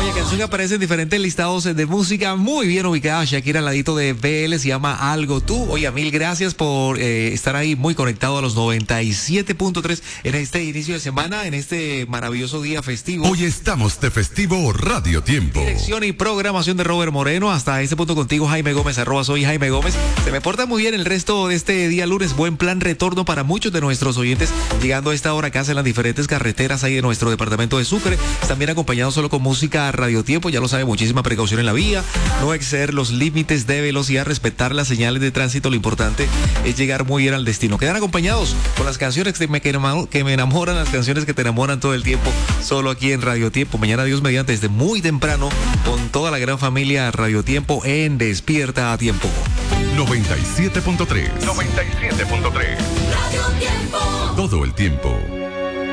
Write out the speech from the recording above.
Canción que aparece en diferentes listados de música, muy bien ubicada. Shakira al ladito de BL, se llama Algo Tú. Oye, mil gracias por estar ahí muy conectado a los 97.3 en este inicio de semana, en este maravilloso día festivo. Hoy estamos de festivo Radio Tiempo. Dirección y programación de Robert Moreno. Hasta este punto contigo, Jaime Gómez, @soy Jaime Gómez. Se me porta muy bien el resto de este día lunes. Buen plan retorno para muchos de nuestros oyentes, llegando a esta hora acá en las diferentes carreteras ahí de nuestro departamento de Sucre. También acompañados solo con música Radio Tiempo, ya lo sabe, muchísima precaución en la vía, no exceder los límites de velocidad, respetar las señales de tránsito. Lo importante es llegar muy bien al destino. Quedan acompañados con las canciones que me enamoran, las canciones que te enamoran todo el tiempo, solo aquí en Radio Tiempo. Mañana, Dios mediante, desde muy temprano, con toda la gran familia Radio Tiempo en Despierta a Tiempo. 97.3. 97.3. Radio Tiempo. Todo el tiempo.